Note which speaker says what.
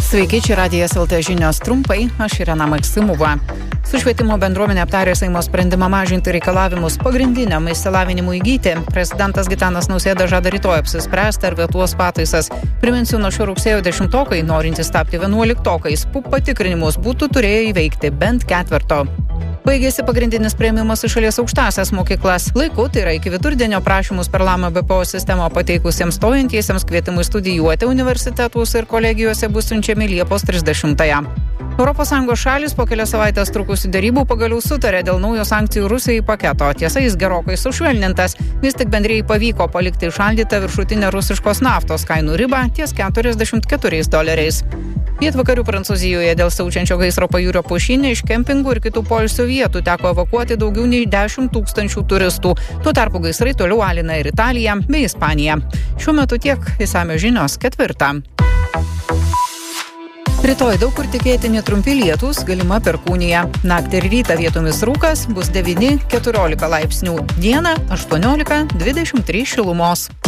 Speaker 1: Sveiki, čia Radijas LT žinios trumpai, aš Irena Maksimova. Su švietimo bendruomenė aptarė Seimo sprendimą mažinti reikalavimus pagrindiniam išsilavinimui įgyti. Prezidentas Gitanas Nausėda žada rytoj apsispręsti ar vetuos pataisas. Priminsiu, nuo šio rugsėjo 10-okai, norintys tapti 11-okais, PUP patikrinimus būtų turėję įveikti bent ketverto. Baigėsi pagrindinis priėmimas į šalies aukštąsias mokyklas. Laiku, tai yra iki vidurdienio, prašymus per LAMA BPO sistemą pateikusiems stojantiesiems kvietimui studijuoti universitetuose ir kolegijose bus siunčiami Liepos 30-ąją. ES šalys po kelias savaitės trukusių derybų pagaliau sutarė dėl naujo sankcijų Rusijai paketo. Tiesa, jis gerokai sušvelnintas, vis tik bendrijai pavyko palikti įšaldytą viršutinę rusiškos naftos kainų ribą ties $44. Pietvakarių Prancūzijoje dėl siaučiančio gaisro pajūrio pušyne iš kempingų ir kitų poilsio vietų teko evakuoti daugiau nei 10 000 turistų. Tuo tarpu gaisrai toliau alina ir Italiją bei Ispaniją. Šiuo metu tiek, išsamios žinios 4. Rytoj daug kur tikėtini trumpi lietūs, galima perkūnija. Naktį ir rytą vietomis rūkas, bus 9-14 laipsnių. Dieną 18-23 šilumos.